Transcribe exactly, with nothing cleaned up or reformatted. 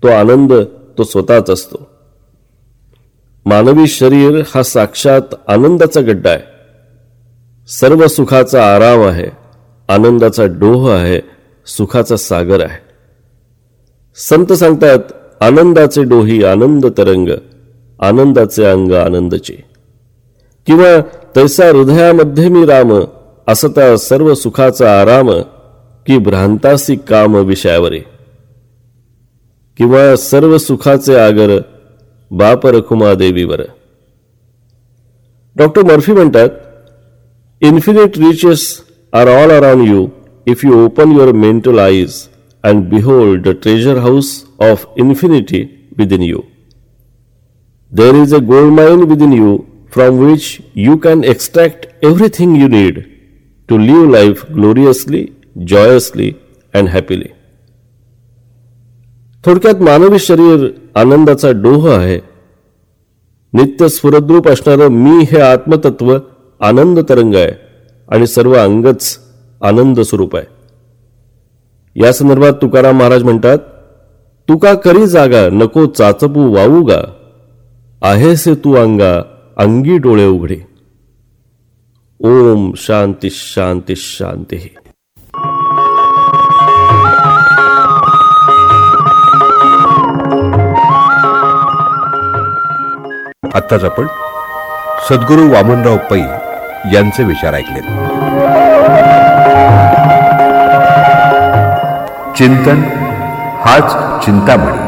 तो आनंद तो स्वतःच असतो. मानवी शरीर हा साक्षात आनंदाचा गड्डा आहे. सर्व सुखाचा आराम आहे, आनंदाचा डोह आहे, सुखाचा सागर आहे. संत सांगतात, आनंदाचे डोही आनंद तरंग, आनंदाचे अंग आनंदचे. किंवा तैसा हृदयामध्ये मी राम, असता सर्व सुखाचा आराम, की भ्रांतासी काम विषयावरे. किंवा सर्व सुखाचे आगर, बाप रखुमा देवीवर. डॉक्टर मर्फी म्हणतात, infinite reaches R all around you if you open your mental eyes and behold the treasure house of infinity within you. There is a gold mine within you from which you can extract everything you need to live life gloriously, joyously and happily. थोडक्यात मानवी शरीर आनंदाचा डोह आहे. नित्य स्फुरद्रूप असणारं मी हे आत्मतत्व आनंद तरंग आहे आणि सर्व अंगच आनंद स्वरूप आहे. या संदर्भात तुकाराम महाराज म्हणतात, तुका करी जागा नको चाचपू वावूगा, आहेसे तू अंगा अंगी डोळे उघडे. ओम शांती शांती शांती. आत्ताच आपण सद्गुरू वामनराव पै यांचे विचार ऐकले. चिंतन हाच चिंतामणी.